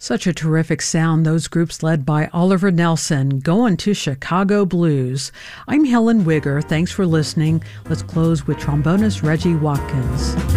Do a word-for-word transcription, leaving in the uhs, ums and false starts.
Such a terrific sound, those groups led by Oliver Nelson, Going to Chicago Blues. I'm Helen Wigger. Thanks for listening. Let's close with trombonist Reggie Watkins.